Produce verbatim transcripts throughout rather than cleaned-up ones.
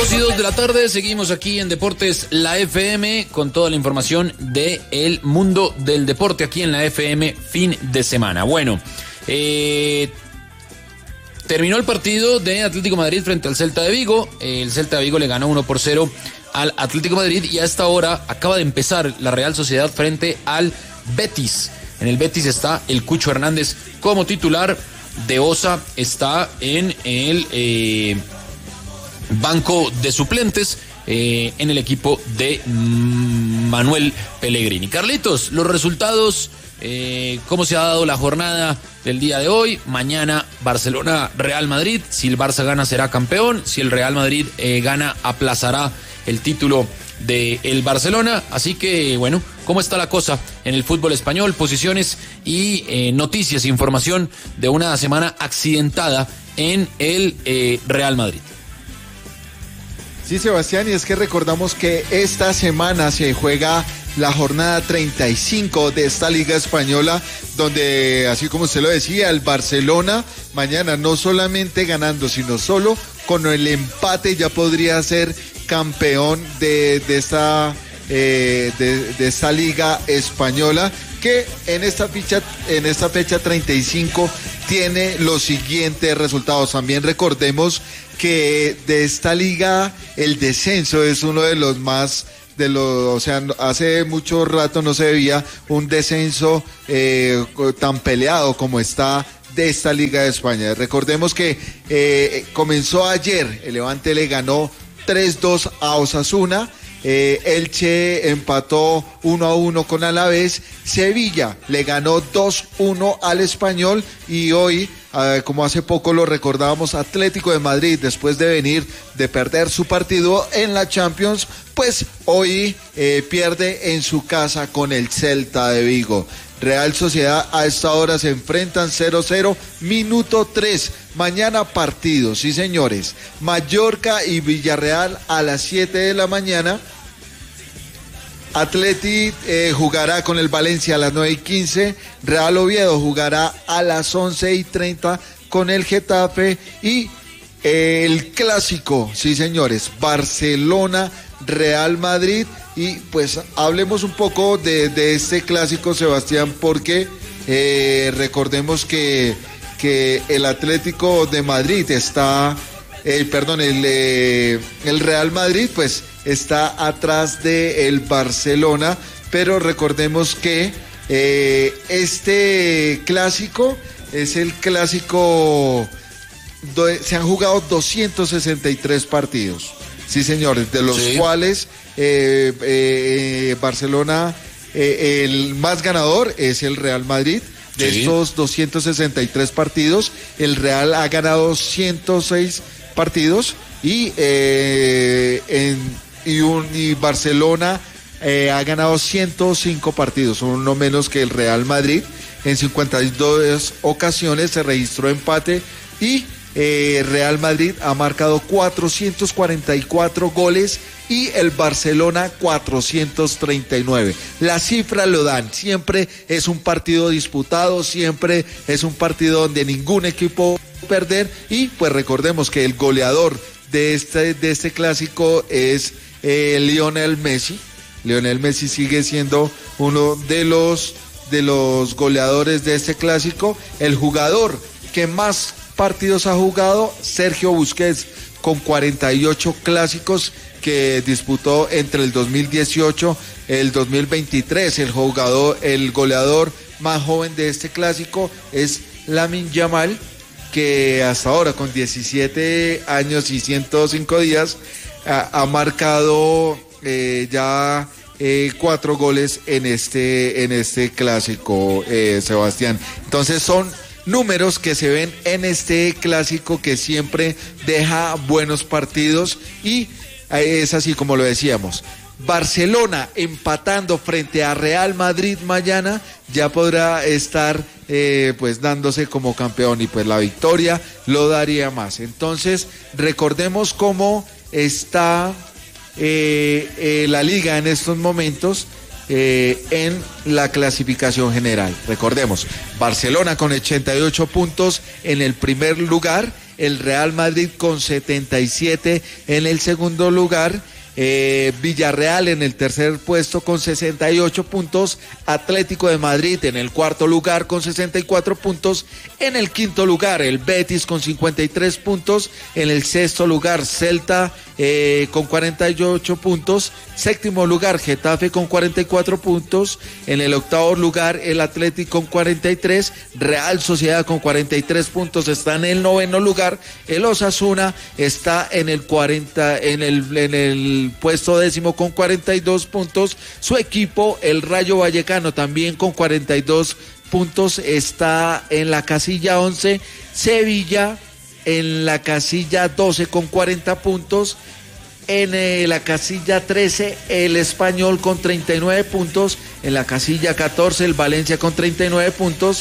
dos y dos de la tarde, seguimos aquí en Deportes La F M con toda la información del mundo del deporte aquí en la F M fin de semana. Bueno, eh, terminó el partido de Atlético Madrid frente al Celta de Vigo. El Celta de Vigo le ganó uno por cero al Atlético Madrid y a esta hora acaba de empezar la Real Sociedad frente al Betis. En el Betis está el Cucho Hernández como titular. De Osa está en el eh, banco de suplentes eh, en el equipo de Manuel Pellegrini. Carlitos, los resultados, eh, cómo se ha dado la jornada del día de hoy. Mañana Barcelona-Real Madrid. Si el Barça gana será campeón. Si el Real Madrid eh, gana aplazará el título de el Barcelona. Así que bueno, ¿cómo está la cosa en el fútbol español? Posiciones y eh, noticias, información de una semana accidentada en el eh, Real Madrid. Sí, Sebastián, y es que recordamos que esta semana se juega la jornada treinta y cinco de esta Liga Española, donde, así como usted lo decía, el Barcelona mañana no solamente ganando, sino solo con el empate ya podría ser campeón de, de esta eh, de, de esta Liga Española, que en esta fecha en esta fecha treinta y cinco tiene los siguientes resultados. También recordemos que de esta liga el descenso es uno de los más de los, o sea, hace mucho rato no se veía un descenso eh, tan peleado como está de esta Liga de España. Recordemos que eh, comenzó ayer, el Levante le ganó tres dos a Osasuna, eh, Elche empató uno a uno con Alavés, Sevilla le ganó dos uno al Español y hoy, eh, como hace poco lo recordábamos, Atlético de Madrid, después de venir de perder su partido en la Champions, pues hoy eh, pierde en su casa con el Celta de Vigo. Real Sociedad a esta hora se enfrentan cero cero, minuto tres. Mañana partido, sí señores. Mallorca y Villarreal a las siete de la mañana. Atleti eh, jugará con el Valencia a las nueve y quince. Real Oviedo jugará a las once y treinta con el Getafe. Y eh, el clásico, sí señores, Barcelona Real Madrid. Y pues hablemos un poco de, de este clásico, Sebastián, porque eh, recordemos que, que el Atlético de Madrid está, eh, perdón, el, eh, el Real Madrid pues está atrás del Barcelona, pero recordemos que eh, este clásico es el clásico, do, se han jugado doscientos sesenta y tres partidos. Sí, señores, de los sí. cuales eh, eh, Barcelona, eh, el más ganador es el Real Madrid. De sí. estos doscientos sesenta y tres partidos, el Real ha ganado ciento seis partidos y, eh, en, y, un, y Barcelona eh, ha ganado ciento cinco partidos, uno menos que el Real Madrid. En cincuenta y dos ocasiones se registró empate y Eh, Real Madrid ha marcado cuatrocientos cuarenta y cuatro goles y el Barcelona cuatrocientos treinta y nueve. Las cifras lo dan, siempre es un partido disputado, siempre es un partido donde ningún equipo puede perder y pues recordemos que el goleador de este, de este clásico es eh, Lionel Messi. Lionel Messi sigue siendo uno de los, de los goleadores de este clásico. El jugador que más partidos ha jugado, Sergio Busquets, con cuarenta y ocho clásicos que disputó entre el dos mil dieciocho y el dos mil veintitrés. El jugador, el goleador más joven de este clásico es Lamine Yamal, que hasta ahora con diecisiete años y ciento cinco días ha, ha marcado eh, ya eh, cuatro goles en este, en este clásico, eh, Sebastián. Entonces son números que se ven en este clásico que siempre deja buenos partidos y es así como lo decíamos. Barcelona empatando frente a Real Madrid mañana ya podrá estar eh, pues dándose como campeón y pues la victoria lo daría más. Entonces recordemos cómo está eh, eh, la liga en estos momentos. Eh, en la clasificación general. Recordemos, Barcelona con ochenta y ocho puntos en el primer lugar, el Real Madrid con setenta y siete en el segundo lugar. Eh, Villarreal en el tercer puesto con sesenta y ocho puntos, Atlético de Madrid en el cuarto lugar con sesenta y cuatro puntos, en el quinto lugar el Betis con cincuenta y tres puntos, en el sexto lugar Celta eh, con cuarenta y ocho puntos, séptimo lugar Getafe con cuarenta y cuatro puntos, en el octavo lugar el Atlético con cuarenta y tres, Real Sociedad con cuarenta y tres puntos está en el noveno lugar, el Osasuna está en el cuarenta, en el, en el puesto décimo con cuarenta y dos puntos, su equipo el Rayo Vallecano también con cuarenta y dos puntos está en la casilla once, Sevilla en la casilla doce con cuarenta puntos, en eh, la casilla trece el Español con treinta y nueve puntos, en la casilla catorce el Valencia con treinta y nueve puntos,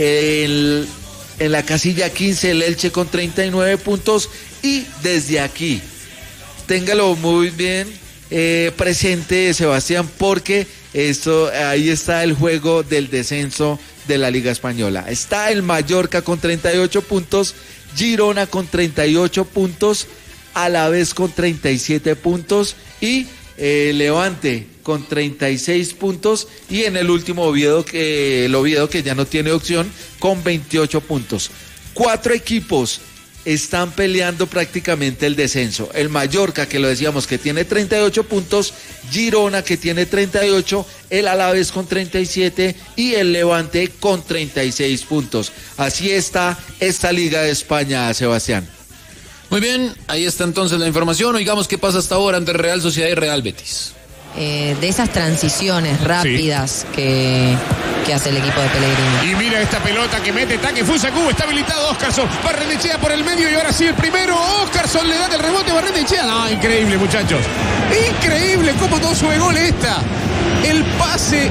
el, en la casilla quince el Elche con treinta y nueve puntos y desde aquí téngalo muy bien eh, presente, Sebastián, porque esto, ahí está el juego del descenso de la Liga Española. Está el Mallorca con treinta y ocho puntos, Girona con treinta y ocho puntos, Alavés con treinta y siete puntos y eh, Levante con treinta y seis puntos y en el último Oviedo, que, el Oviedo que ya no tiene opción, con veintiocho puntos. Cuatro equipos están peleando prácticamente el descenso. El Mallorca, que lo decíamos, que tiene treinta y ocho puntos, Girona, que tiene treinta y ocho, el Alavés con treinta y siete y el Levante con treinta y seis puntos. Así está esta Liga de España, Sebastián. Muy bien, ahí está entonces la información. Oigamos qué pasa hasta ahora entre Real Sociedad y Real Betis. Eh, de esas transiciones rápidas sí. que, que hace el equipo de Pellegrini. Y mira esta pelota que mete Taque Fusaku, está habilitado Óscarson, Barrenechea por el medio y ahora sí el primero, Óscarson le da el rebote a Barrenechea. No, increíble muchachos, increíble cómo no sube gol esta. El pase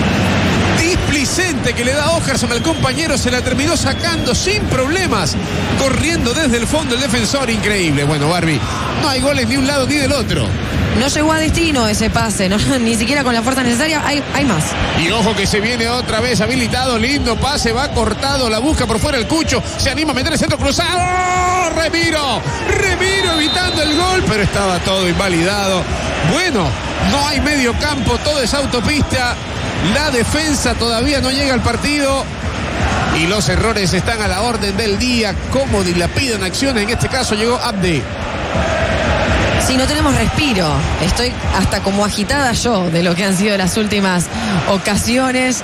displicente que le da Óscarson al compañero, se la terminó sacando sin problemas, corriendo desde el fondo el defensor, increíble. Bueno, Barbie, no hay goles ni un lado ni del otro. No llegó a destino ese pase, ¿no? Ni siquiera con la fuerza necesaria, hay, hay más. Y ojo que se viene otra vez habilitado, lindo pase, va cortado, la busca por fuera el Cucho, se anima a meter el centro cruzado. ¡Oh! Remiro, Remiro evitando el gol, pero estaba todo invalidado. Bueno, no hay medio campo, todo es autopista, la defensa todavía no llega al partido. Y los errores están a la orden del día, como dilapidan acciones, en este caso llegó Abdi. Sí, no tenemos respiro. Estoy hasta como agitada yo de lo que han sido las últimas ocasiones.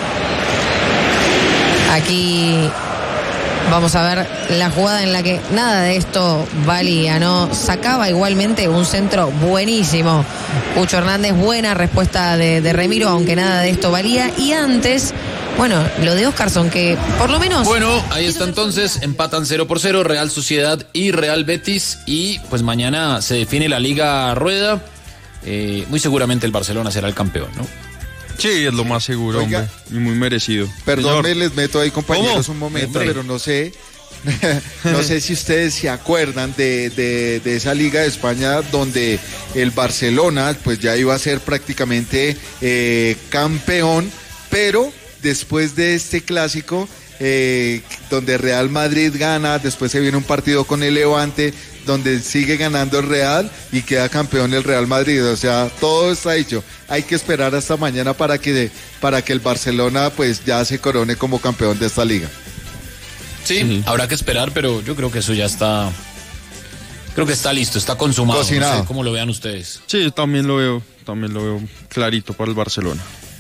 Aquí vamos a ver la jugada en la que nada de esto valía, ¿no? Sacaba igualmente un centro buenísimo Cucho Hernández, buena respuesta de, de Remiro, aunque nada de esto valía. Y antes, bueno, lo de Óscarson, que por lo menos... Bueno, ahí está entonces, empatan cero por cero Real Sociedad y Real Betis, y pues mañana se define la Liga Rueda. Eh, muy seguramente el Barcelona será el campeón, ¿no? Sí, es lo más seguro, Oiga, hombre, y muy merecido. Perdón, me les meto ahí, compañeros, ¿Cómo? un momento, hombre. pero no sé... no sé si ustedes se acuerdan de, de, de esa Liga de España donde el Barcelona pues ya iba a ser prácticamente eh, campeón, pero después de este clásico eh, donde Real Madrid gana, después se viene un partido con el Levante donde sigue ganando el Real y queda campeón el Real Madrid. O sea, todo está dicho. Hay que esperar hasta mañana para que, para que el Barcelona pues ya se corone como campeón de esta liga. Sí, uh-huh. habrá que esperar, pero yo creo que eso ya está, creo que está listo, está consumado. Cocinado. No sé cómo lo vean ustedes. Sí, yo también lo veo, también lo veo clarito para el Barcelona.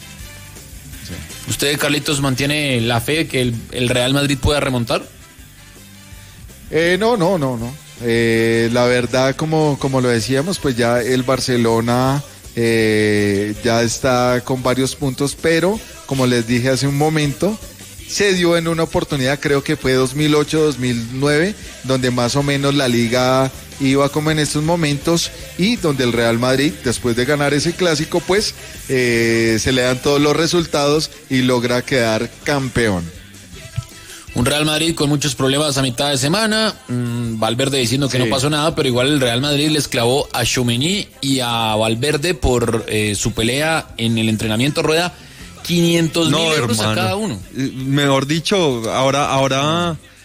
Sí. ¿Usted, Carlitos, mantiene la fe que el, el Real Madrid pueda remontar? Eh, no, no, no, no. Eh, la verdad, como, como lo decíamos, pues ya el Barcelona eh, ya está con varios puntos, pero como les dije hace un momento, se dio en una oportunidad, creo que fue dos mil ocho, dos mil nueve, donde más o menos la liga iba como en estos momentos y donde el Real Madrid, después de ganar ese clásico, pues eh, se le dan todos los resultados y logra quedar campeón. Un Real Madrid con muchos problemas a mitad de semana, mm, Valverde diciendo que sí. no pasó nada, pero igual el Real Madrid les clavó a Tchouaméni y a Valverde por eh, su pelea en el entrenamiento rueda quinientos mil no, euros hermano. a cada uno. Mejor dicho, ahora, ahora,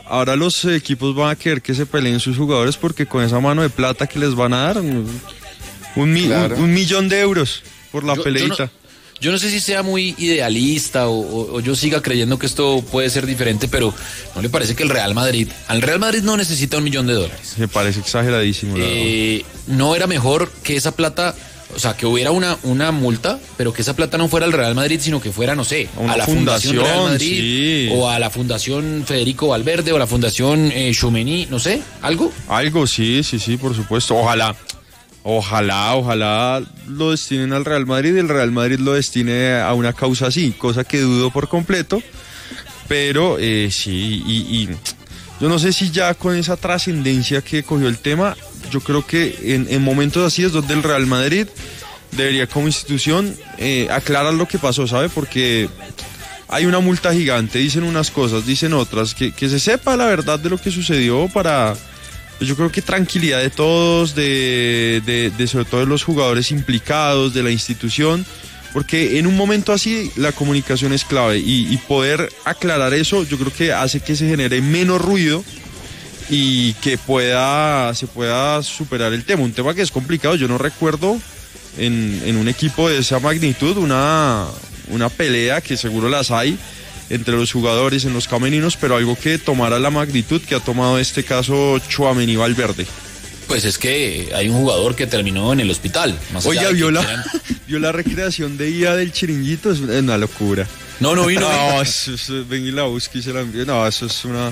ahora los equipos van a querer que se peleen sus jugadores porque con esa mano de plata que les van a dar, un, un, Claro. un, un millón de euros por la Yo- yo peleita. no- Yo no sé si sea muy idealista o, o- o yo siga creyendo que esto puede ser diferente, pero ¿no le parece que el Real Madrid, al Real Madrid no necesita un millón de dólares? Me parece exageradísimo. la verdad. Eh, ¿No era mejor que esa plata, o sea, que hubiera una, una multa, pero que esa plata no fuera al Real Madrid, sino que fuera, no sé, A una a la Fundación, fundación, Real Madrid sí. o a la Fundación Federico Valverde o a la Fundación eh, Tchouaméni, no sé, algo? Algo, sí, sí, sí, por supuesto. Ojalá, ojalá, ojalá lo destinen al Real Madrid y el Real Madrid lo destine a una causa así, cosa que dudo por completo. Pero eh, sí, y, y yo no sé si ya con esa trascendencia que cogió el tema, yo creo que en, en momentos así es donde el Real Madrid debería como institución eh, aclarar lo que pasó, ¿sabe? Porque hay una multa gigante, dicen unas cosas, dicen otras, que, que se sepa la verdad de lo que sucedió para, pues yo creo que tranquilidad de todos, de, de, de sobre todo de los jugadores implicados, de la institución, porque en un momento así la comunicación es clave y, y poder aclarar eso yo creo que hace que se genere menos ruido y que pueda se pueda superar el tema, un tema que es complicado. Yo no recuerdo en, en un equipo de esa magnitud una, una pelea, que seguro las hay entre los jugadores en los camerinos, pero algo que tomara la magnitud que ha tomado este caso Tchouaméni Valverde. Pues es que hay un jugador que terminó en el hospital. Más allá Oiga, de que vio la, quieran- vio la recreación de I A del Chiringuito, es una locura. No, no vino. No, eso, eso, ven y la busque y se la envíe. No, eso es una...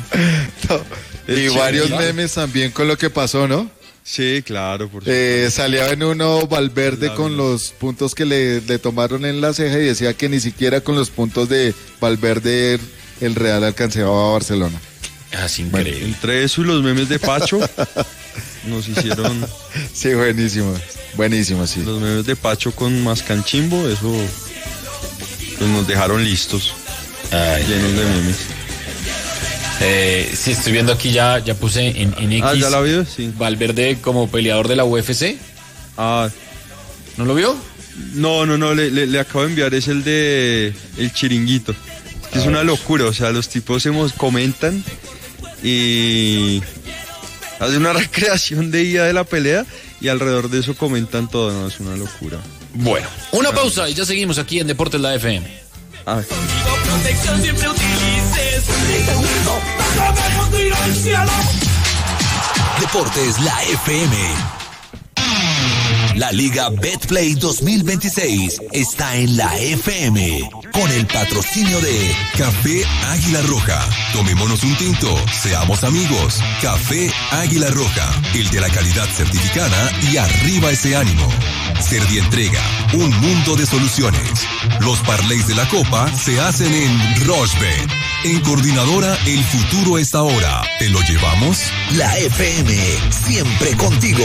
Y El varios Chiringuito. memes también con lo que pasó, ¿no? Sí, claro, por supuesto. Eh, salía en uno Valverde La con verdad. los puntos que le, le tomaron en la ceja y decía que ni siquiera con los puntos de Valverde el Real alcanzaba a Barcelona. Ah, es increíble. Entre eso y los memes de Pacho, nos hicieron Sí, buenísimo. Buenísimo, sí. los memes de Pacho con Mascanchimbo, eso pues nos dejaron listos, Ay. llenos de memes. Eh, sí, estoy viendo aquí, ya, ya puse en, en X Ah, ¿ya la vio? Sí. Valverde como peleador de la U F C. Ah, ¿No lo vio? no, no, no, le, le, le acabo de enviar, es el de El Chiringuito. Es que es una locura, o sea, los tipos se mos- comentan y hacen una recreación de I A de la pelea y alrededor de eso comentan todo, no, es una locura. Bueno, una pausa y ya seguimos aquí en Deportes La F M. Ah, Protección siempre utilices. Segundo, para el mundo ir al cielo. Deportes La F M. La Liga Betplay dos mil veintiséis está en la F M con el patrocinio de Café Águila Roja. Tomémonos un tinto, seamos amigos. Café Águila Roja, el de la calidad certificada y arriba ese ánimo. Servientrega, un mundo de soluciones. Los parlays de la Copa se hacen en Rochebet. En Coordinadora, el futuro es ahora. ¿Te lo llevamos? La F M, siempre contigo.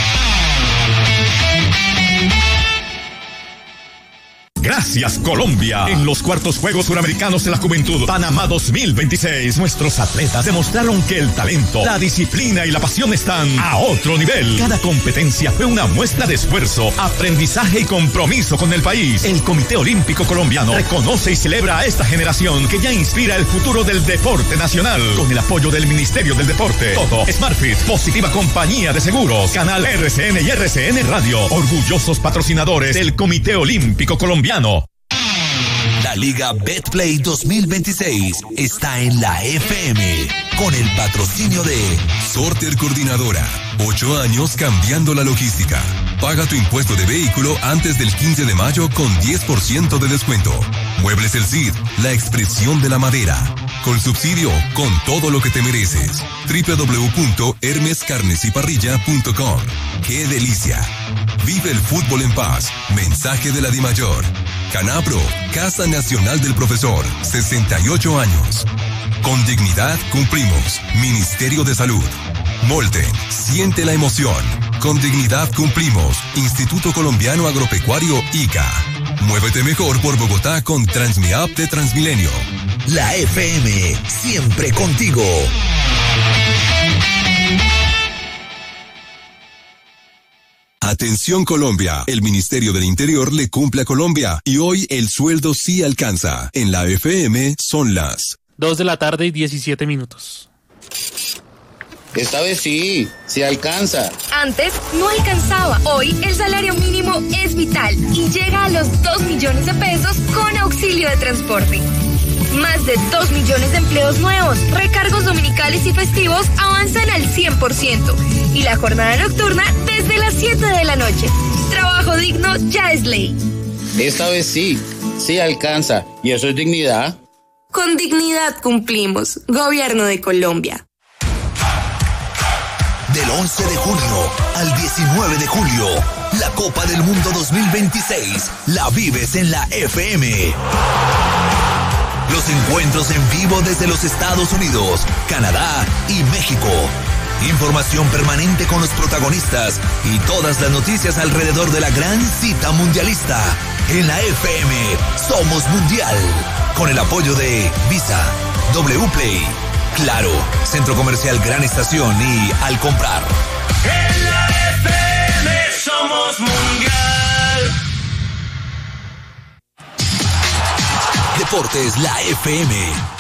Gracias, Colombia. En los cuartos Juegos Suramericanos de la Juventud, Panamá dos mil veintiséis, nuestros atletas demostraron que el talento, la disciplina y la pasión están a otro nivel. Cada competencia fue una muestra de esfuerzo, aprendizaje y compromiso con el país. El Comité Olímpico Colombiano reconoce y celebra a esta generación que ya inspira el futuro del deporte nacional. Con el apoyo del Ministerio del Deporte, Toto, SmartFit, Positiva Compañía de Seguros, Canal R C N y R C N Radio, orgullosos patrocinadores del Comité Olímpico Colombiano. La Liga Betplay dos mil veintiséis está en la F M con el patrocinio de Sorter Coordinadora. Ocho años cambiando la logística. Paga tu impuesto de vehículo antes del quince de mayo con diez por ciento de descuento. Muebles El Cid, la expresión de la madera. Con subsidio, con todo lo que te mereces. doble u doble u doble u punto hermes carnes y parrilla punto com. ¡Qué delicia! Vive el fútbol en paz. Mensaje de la DIMAYOR. Canapro, Casa Nacional del Profesor, sesenta y ocho años. Con dignidad cumplimos. Ministerio de Salud. Molten, siente la emoción. Con dignidad cumplimos. Instituto Colombiano Agropecuario I C A. Muévete mejor por Bogotá con Transmiapp de Transmilenio. La F M, siempre contigo. Atención Colombia, el Ministerio del Interior le cumple a Colombia y hoy el sueldo sí alcanza. En la F M son las Dos de la tarde y diecisiete minutos. Esta vez sí, sí alcanza. Antes no alcanzaba. Hoy el salario mínimo es vital y llega a los dos millones de pesos con auxilio de transporte. Más de dos millones de empleos nuevos, recargos dominicales y festivos avanzan al cien por ciento y la jornada nocturna desde las siete de la noche. Trabajo digno ya es ley. Esta vez sí, sí alcanza. ¿Y eso es dignidad? Con dignidad cumplimos. Gobierno de Colombia. Del once de junio al diecinueve de julio, la Copa del Mundo dos mil veintiséis la vives en la F M. Los encuentros en vivo desde los Estados Unidos, Canadá y México. Información permanente con los protagonistas y todas las noticias alrededor de la gran cita mundialista. En la F M somos mundial. Con el apoyo de Visa, W Play, Claro, Centro Comercial Gran Estación y Al Comprar. En la F M somos mundial. Deportes, la F M.